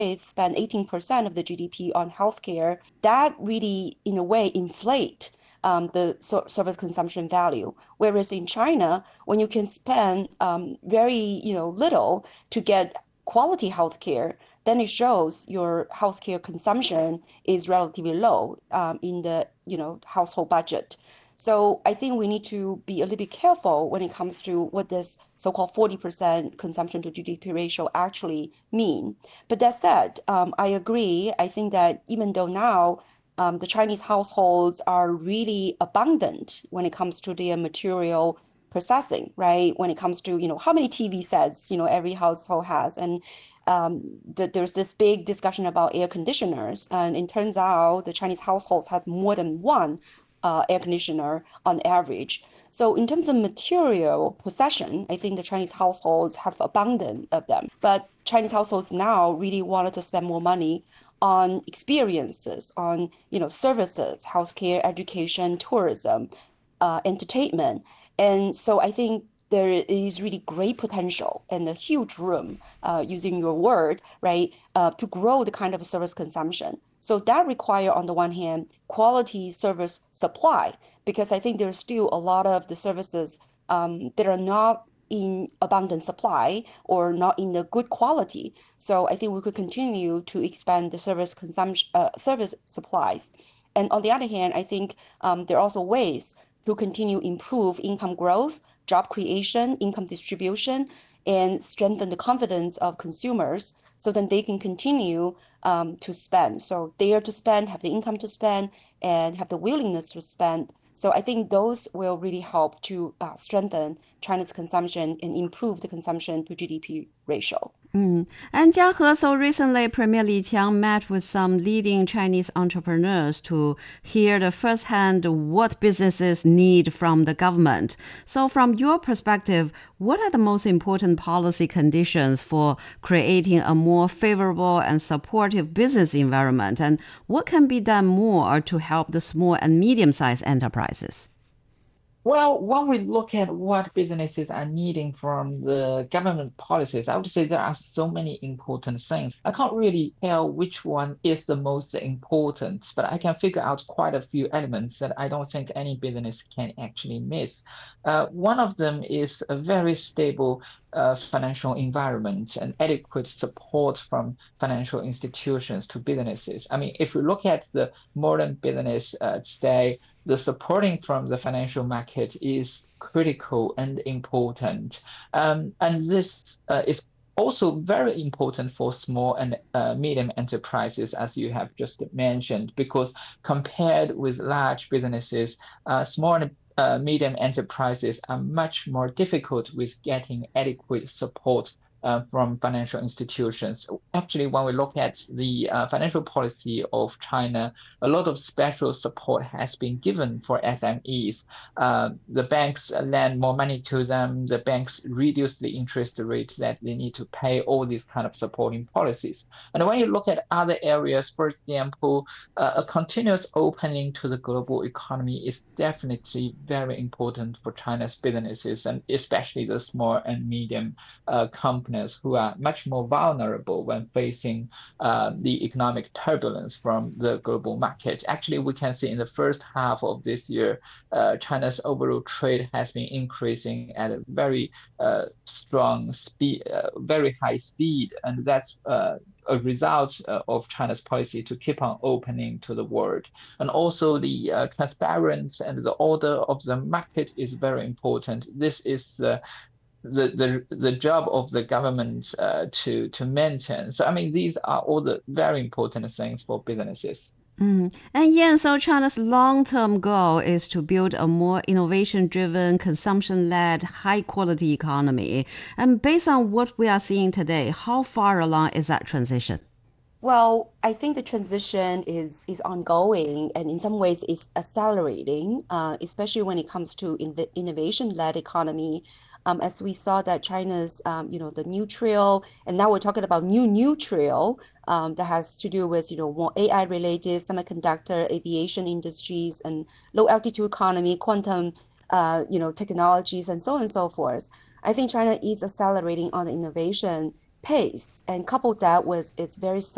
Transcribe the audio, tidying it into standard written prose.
spend 18% of the GDP on healthcare, that really, in a way, inflate the service consumption value. Whereas in China, when you can spend very, little to get quality healthcare, then it shows your healthcare consumption is relatively low in the, household budget. So I think we need to be a little bit careful when it comes to what this so-called 40% consumption to GDP ratio actually mean. But that said, I agree. I think that even though now the Chinese households are really abundant when it comes to their material processing, right? When it comes to, how many TV sets, every household has. And there's this big discussion about air conditioners. And it turns out the Chinese households have more than one air conditioner on average. So in terms of material possession, I think the Chinese households have abundant of them. But Chinese households now really wanted to spend more money on experiences, on services, healthcare, education, tourism, entertainment. And so I think there is really great potential and a huge room, using your word, right, to grow the kind of service consumption. So that require, on the one hand, quality service supply, because I think there's still a lot of the services that are not in abundant supply or not in the good quality. So I think we could continue to expand the service consumption, service supplies. And on the other hand, I think there are also ways to continue improve income growth, job creation, income distribution, and strengthen the confidence of consumers so then they can continue to spend. So they are to spend, have the income to spend, and have the willingness to spend. So I think those will really help to strengthen China's consumption and improve the consumption to GDP ratio. And Jiahe, so recently Premier Li Qiang met with some leading Chinese entrepreneurs to hear the firsthand what businesses need from the government. So from your perspective, what are the most important policy conditions for creating a more favorable and supportive business environment? And what can be done more to help the small and medium-sized enterprises? Well, when we look at what businesses are needing from the government policies, I would say there are so many important things. I can't really tell which one is the most important, but I can figure out quite a few elements that I don't think any business can actually miss. One of them is a very stable financial environment and adequate support from financial institutions to businesses. I mean, if we look at the modern business today, the supporting from the financial market is critical and important. And this is also very important for small and medium enterprises, as you have just mentioned, because compared with large businesses, small and medium enterprises are much more difficult with getting adequate support from financial institutions. Actually, when we look at the financial policy of China, a lot of special support has been given for SMEs. The banks lend more money to them. The banks reduce the interest rates that they need to pay, all these kind of supporting policies. And when you look at other areas, for example, a continuous opening to the global economy is definitely very important for China's businesses, and especially the small and medium companies who are much more vulnerable when facing the economic turbulence from the global market. Actually, we can see in the first half of this year, China's overall trade has been increasing at a very strong speed, very high speed, and that's a result of China's policy to keep on opening to the world. And also the transparency and the order of the market is very important. This is the job of the government to maintain. So I mean, these are all the very important things for businesses. And yeah, so China's long-term goal is to build a more innovation-driven, consumption-led, high-quality economy. And based on what we are seeing today, how far along is that transition? Well, I think the transition is ongoing and in some ways it's accelerating, especially when it comes to innovation-led economy. As we saw that China's, the new trail, and now we're talking about new trail that has to do with, more AI-related semiconductor, aviation industries, and low altitude economy, quantum, technologies, and so on and so forth. I think China is accelerating on the innovation pace, and coupled that with its very